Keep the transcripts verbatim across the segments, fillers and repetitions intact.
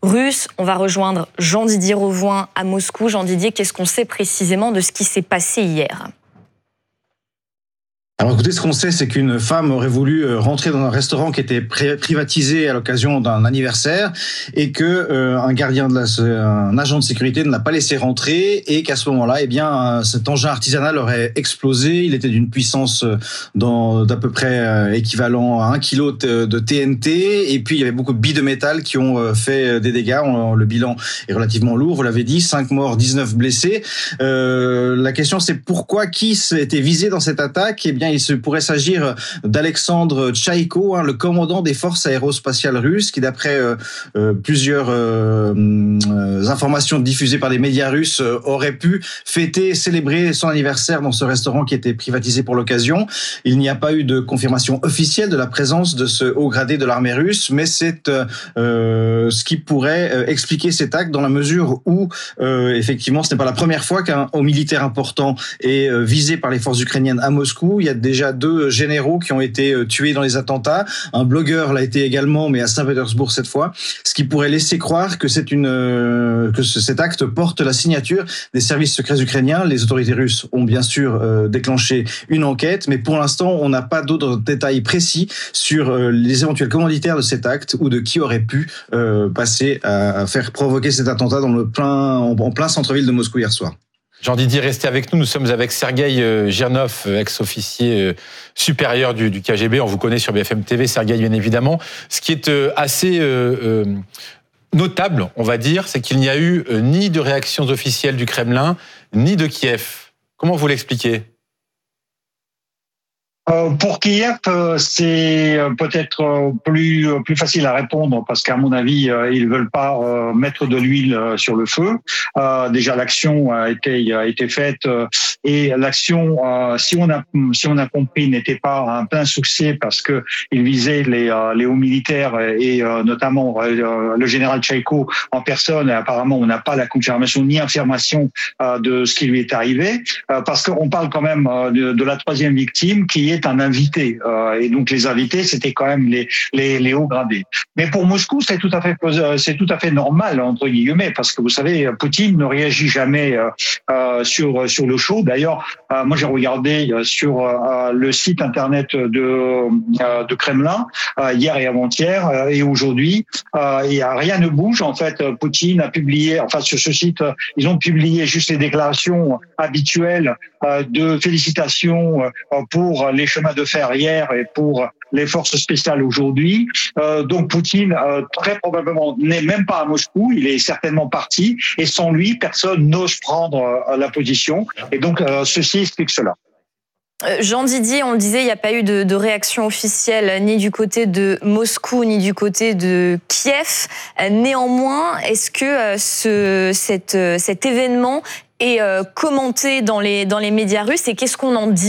russe. On va rejoindre Jean-Didier Rovouin à Moscou. Jean-Didier, qu'est-ce qu'on sait précisément de ce qui s'est passé hier ? Alors écoutez, ce qu'on sait, c'est qu'une femme aurait voulu rentrer dans un restaurant qui était privatisé à l'occasion d'un anniversaire et que euh, un gardien de la, un agent de sécurité ne l'a pas laissé rentrer et qu'à ce moment-là, eh bien, cet engin artisanal aurait explosé. Il était d'une puissance dans, d'à peu près équivalent à un kilo de T N T et puis il y avait beaucoup de billes de métal qui ont fait des dégâts. Le bilan est relativement lourd, vous l'avez dit, cinq morts, dix-neuf blessés. Euh, la question, c'est pourquoi, qui était visé dans cette attaque ? Eh bien, il se pourrait s'agir d'Alexandre Tchaïko, hein, le commandant des forces aérospatiales russes, qui d'après euh, euh, plusieurs euh, euh, informations diffusées par les médias russes, euh, aurait pu fêter, célébrer son anniversaire dans ce restaurant qui était privatisé pour l'occasion. Il n'y a pas eu de confirmation officielle de la présence de ce haut gradé de l'armée russe, mais c'est euh, ce qui pourrait euh, expliquer cet acte dans la mesure où, euh, effectivement, ce n'est pas la première fois qu'un haut militaire important est euh, visé par les forces ukrainiennes à Moscou. Il y a déjà deux généraux qui ont été tués dans les attentats. Un blogueur l'a été également, mais à Saint-Pétersbourg cette fois. Ce qui pourrait laisser croire que c'est une que cet acte porte la signature des services secrets ukrainiens. Les autorités russes ont bien sûr euh, déclenché une enquête, mais pour l'instant, on n'a pas d'autres détails précis sur euh, les éventuels commanditaires de cet acte ou de qui aurait pu euh, passer à, à faire provoquer cet attentat dans le plein en, en plein centre-ville de Moscou hier soir. Jean-Didier, restez avec nous. Nous sommes avec Sergueï Girnov, ex-officier supérieur du, du K G B. On vous connaît sur B F M T V, Sergueï, bien évidemment. Ce qui est assez euh, notable, on va dire, c'est qu'il n'y a eu ni de réactions officielles du Kremlin, ni de Kiev. Comment vous l'expliquez ? Euh, pour Kiev, euh, c'est peut-être euh, plus plus facile à répondre parce qu'à mon avis, euh, ils veulent pas euh, mettre de l'huile euh, sur le feu. Euh, déjà, l'action a été a été faite euh, et l'action, euh, si on a si on a compris, n'était pas un plein succès parce que il visait les euh, les hauts militaires et euh, notamment euh, le général Tchaïko en personne. Et apparemment, on n'a pas la confirmation ni affirmation euh, de ce qui lui est arrivé euh, parce qu'on parle quand même euh, de, de la troisième victime qui est un invité euh, et donc les invités c'était quand même les les, les hauts gradés. Mais pour Moscou c'est tout à fait c'est tout à fait normal entre guillemets parce que vous savez Poutine ne réagit jamais euh, euh, sur sur le show. D'ailleurs euh, moi j'ai regardé sur euh, le site internet de euh, de Kremlin euh, hier et avant-hier euh, et aujourd'hui euh, et rien ne bouge en fait. Poutine a publié enfin sur ce site ils ont publié juste les déclarations habituelles euh, de félicitations euh, pour les chemins de fer hier et pour les forces spéciales aujourd'hui. Euh, donc Poutine, euh, très probablement, n'est même pas à Moscou, il est certainement parti, et sans lui, personne n'ose prendre euh, la position. Et donc, euh, ceci explique cela. Jean Didier, on le disait, il n'y a pas eu de, de réaction officielle ni du côté de Moscou ni du côté de Kiev. Néanmoins, est-ce que ce, cette, cet événement est commenté dans les, dans les médias russes et qu'est-ce qu'on en dit ?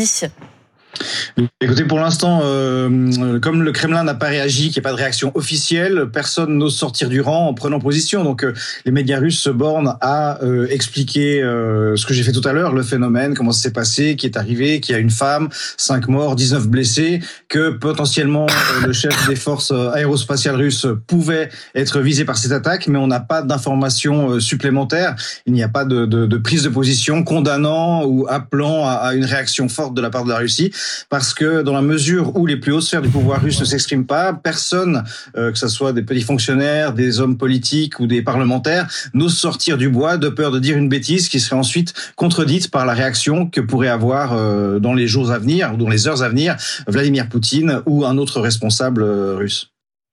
Écoutez, pour l'instant, euh, comme le Kremlin n'a pas réagi, qu'il n'y a pas de réaction officielle, personne n'ose sortir du rang en prenant position. Donc, euh, les médias russes se bornent à euh, expliquer euh, ce que j'ai fait tout à l'heure, le phénomène, comment ça s'est passé, qui est arrivé, qu'il y a une femme, cinq morts, dix-neuf blessés, que potentiellement euh, le chef des forces aérospatiales russes pouvait être visé par cette attaque, mais on n'a pas d'informations euh, supplémentaires. Il n'y a pas de, de, de prise de position condamnant ou appelant à, à une réaction forte de la part de la Russie. Parce que dans la mesure où les plus hautes sphères du pouvoir russe ne s'expriment pas, personne, euh, que ce soit des petits fonctionnaires, des hommes politiques ou des parlementaires, n'ose sortir du bois de peur de dire une bêtise qui serait ensuite contredite par la réaction que pourrait avoir euh, dans les jours à venir ou dans les heures à venir Vladimir Poutine ou un autre responsable euh, russe.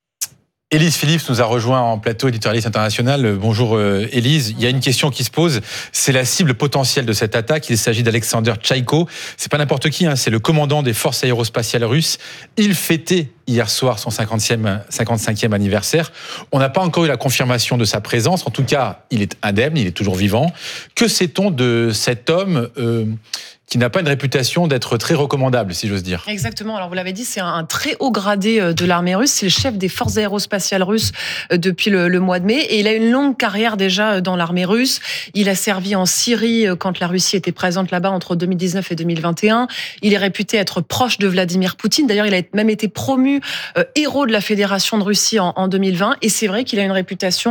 Élise Phillips nous a rejoint en plateau, éditorialiste international. Bonjour Élise. Il y a une question qui se pose, c'est la cible potentielle de cette attaque. Il s'agit d'Alexander Tchaïko. C'est pas n'importe qui, hein. C'est le commandant des forces aérospatiales russes. Il fêtait hier soir son cinquantième, cinquante-cinquième anniversaire. On n'a pas encore eu la confirmation de sa présence. En tout cas, il est indemne, il est toujours vivant. Que sait-on de cet homme euh, qui n'a pas une réputation d'être très recommandable, si j'ose dire. Exactement. Alors, vous l'avez dit, c'est un très haut gradé de l'armée russe. C'est le chef des forces aérospatiales russes depuis le, le mois de mai. Et il a une longue carrière déjà dans l'armée russe. Il a servi en Syrie quand la Russie était présente là-bas entre deux mille dix-neuf et deux mille vingt et un. Il est réputé être proche de Vladimir Poutine. D'ailleurs, il a même été promu euh, héros de la Fédération de Russie en, en deux mille vingt. Et c'est vrai qu'il a une réputation